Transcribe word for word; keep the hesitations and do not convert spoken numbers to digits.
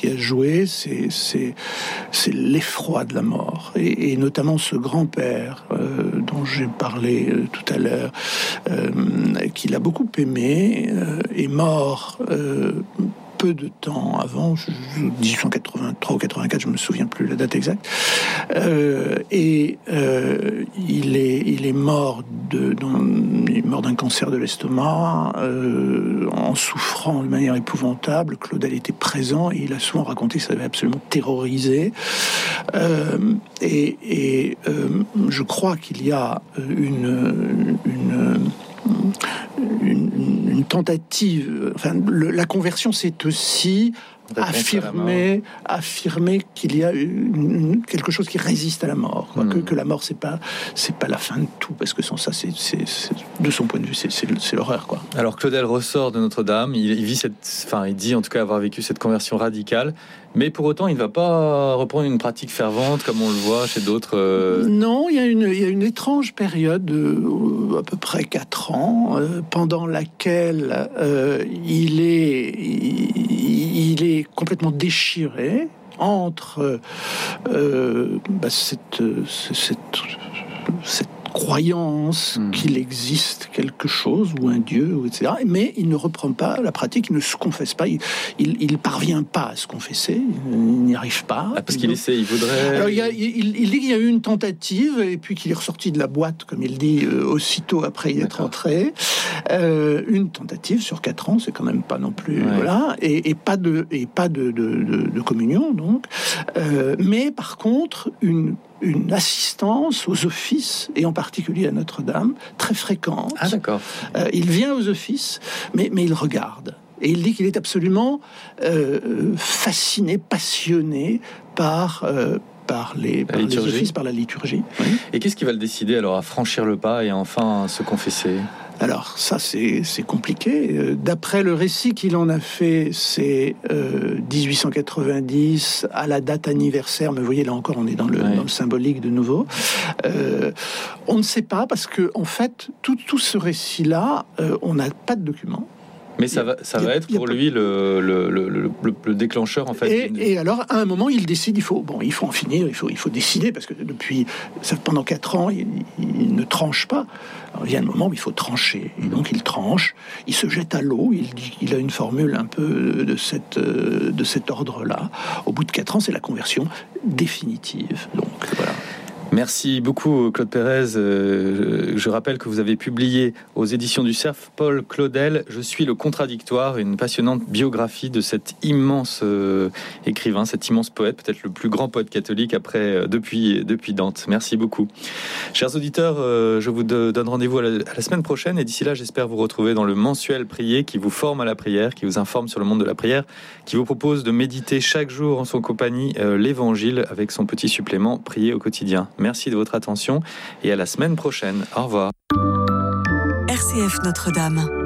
qui a joué, c'est, c'est, c'est l'effroi de la mort. Et, et notamment ce grand-père euh, dont j'ai parlé euh, tout à l'heure, euh, qu'il a beaucoup aimé, euh, est mort euh, peu de temps avant, dix-huit cent quatre-vingt-trois ou quatre-vingt-quatre, je me souviens plus la date exacte. Euh, et euh, il est il est mort de dans, il est mort d'un cancer de l'estomac, euh, en souffrant de manière épouvantable. Claudel était présent et il a souvent raconté que ça avait absolument terrorisé. Euh, et et euh, je crois qu'il y a une une Une, une tentative, enfin, le, la conversion, c'est aussi affirmer, affirmer qu'il y a une, une, quelque chose qui résiste à la mort, quoi, mmh. que, que la mort c'est pas c'est pas la fin de tout, parce que sans ça, c'est, c'est, c'est de son point de vue, c'est, c'est, c'est l'horreur, quoi. Alors Claudel ressort de Notre-Dame, il, il vit cette, enfin, il dit en tout cas avoir vécu cette conversion radicale. Mais pour autant, il ne va pas reprendre une pratique fervente comme on le voit chez d'autres. Euh... Non, il y a une, il y a une étrange période, euh, à peu près quatre ans, euh, pendant laquelle euh, il est, il, il est complètement déchiré entre euh, bah, cette, cette, cette croyance mmh. qu'il existe quelque chose ou un dieu, et cetera. Mais il ne reprend pas la pratique, il ne se confesse pas, il, il, il parvient pas à se confesser, il n'y arrive pas. Ah, parce qu'il il essaie, il voudrait. Alors, il, y a, il, il dit qu'il y a eu une tentative et puis qu'il est ressorti de la boîte, comme il dit, euh, aussitôt après y être D'accord. entré. Euh, une tentative sur quatre ans, c'est quand même pas non plus, ouais. voilà, et, et pas de et pas de, de, de, de communion donc. Euh, mais par contre une une assistance aux offices, et en particulier à Notre-Dame, très fréquente. Ah, d'accord. Euh, il vient aux offices, mais, mais il regarde. Et il dit qu'il est absolument euh, fasciné, passionné par... Euh, par, les, par les offices, par la liturgie. Oui. Et qu'est-ce qui va le décider alors à franchir le pas et à enfin se confesser ? Alors ça c'est, c'est compliqué. D'après le récit qu'il en a fait, c'est euh, dix-huit cent quatre-vingt-dix à la date anniversaire. Mais vous voyez là encore, on est dans le, ouais. dans le symbolique de nouveau. Euh, on ne sait pas parce que en fait tout, tout ce récit-là, euh, on n'a pas de document. Mais ça va, ça va être pour lui le, le, le, le, le déclencheur en fait. Et, et alors à un moment il décide, il faut, bon, il faut en finir, il faut, il faut décider parce que depuis, ça, pendant quatre ans, il, il ne tranche pas. Alors, il y a un moment où il faut trancher, et donc il tranche, il se jette à l'eau, il dit qu'il a une formule un peu de cette, de cet ordre-là. Au bout de quatre ans, c'est la conversion définitive. Donc voilà. Merci beaucoup Claude Pérez. Euh, je rappelle que vous avez publié aux éditions du Cerf Paul Claudel, Je suis le contradictoire, une passionnante biographie de cet immense euh, écrivain, cet immense poète, peut-être le plus grand poète catholique après euh, depuis, depuis Dante. Merci beaucoup. Chers auditeurs, euh, je vous de, donne rendez-vous à la, à la semaine prochaine et d'ici là, j'espère vous retrouver dans le mensuel Prier qui vous forme à la prière, qui vous informe sur le monde de la prière, qui vous propose de méditer chaque jour en son compagnie euh, l'Évangile avec son petit supplément Prier au quotidien. Merci de votre attention et à la semaine prochaine. Au revoir. R C F Notre-Dame.